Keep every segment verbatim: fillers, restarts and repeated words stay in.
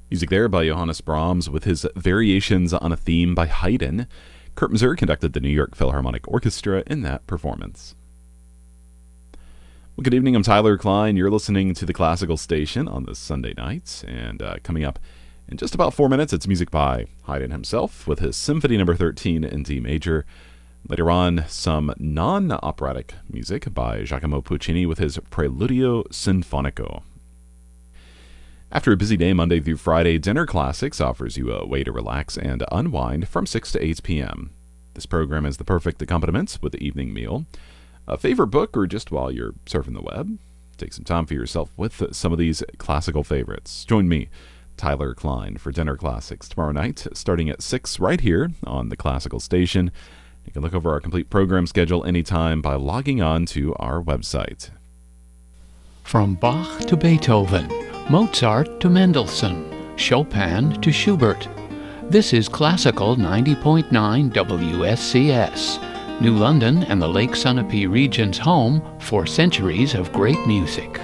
Music there by Johannes Brahms with his Variations on a Theme by Haydn. Kurt Masur conducted the New York Philharmonic Orchestra in that performance. Well, good evening. I'm Tyler Klein. You're listening to the Classical Station on this Sunday night. And uh, coming up in just about four minutes, it's music by Haydn himself with his Symphony Number thirteen in D major. Later on, some non-operatic music by Giacomo Puccini with his Preludio Sinfonico. After a busy day Monday through Friday, Dinner Classics offers you a way to relax and unwind from six to eight p.m. This program is the perfect accompaniment with the evening meal, a favorite book, or just while you're surfing the web. Take some time for yourself with some of these classical favorites. Join me, Tyler Klein, for Dinner Classics tomorrow night, starting at six right here on the Classical Station. You can look over our complete program schedule anytime by logging on to our website. From Bach to Beethoven, Mozart to Mendelssohn, Chopin to Schubert. This is Classical ninety point nine W S C S, New London and the Lake Sunapee region's home for centuries of great music.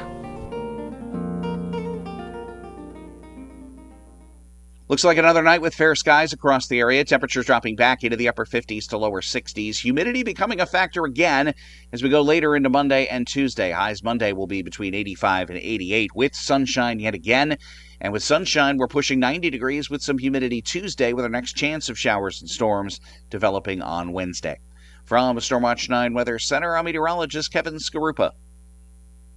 Looks like another night with fair skies across the area. Temperatures dropping back into the upper fifties to lower sixties. Humidity becoming a factor again as we go later into Monday and Tuesday. Highs Monday will be between eighty-five and eighty-eight with sunshine yet again. And with sunshine, we're pushing ninety degrees with some humidity Tuesday with our next chance of showers and storms developing on Wednesday. From Stormwatch nine Weather Center, I'm meteorologist Kevin Skarupa.